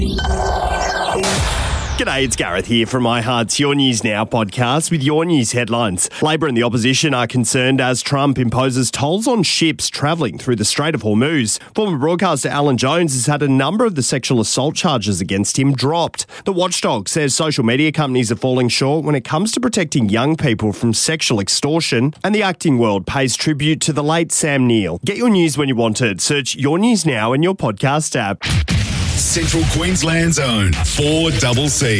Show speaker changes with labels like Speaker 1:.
Speaker 1: G'day, it's Gareth here from iHeart's Your News Now podcast with your news headlines. Labor and the opposition are concerned as Trump imposes tolls on ships travelling through the Strait of Hormuz. Former broadcaster Alan Jones has had a number of the sexual assault charges against him dropped. The watchdog says social media companies are falling short when it comes to protecting young people from sexual extortion. And the acting world pays tribute to the late Sam Neill. Get your news when you want it. Search Your News Now in your podcast app.
Speaker 2: Central Queensland's own 4CC.